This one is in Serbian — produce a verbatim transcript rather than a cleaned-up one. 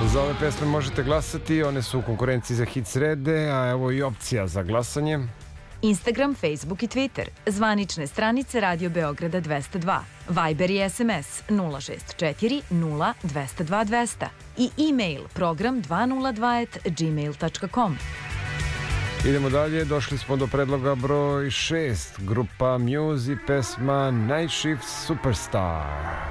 Za ove pesme možete glasati, one su u konkurenciji za hit srede, a evo i opcija za glasanje. Instagram, Facebook i Twitter, zvanične stranice Radio Beograda dvesta dva, Viber i S M S nula šest četiri nula dvesta dva dvesta i e-mail program dvesta dva at gmail tačka com. Idemo dalje, došli smo do predloga broj šest, grupa Muse i pesma Night Shift Superstar.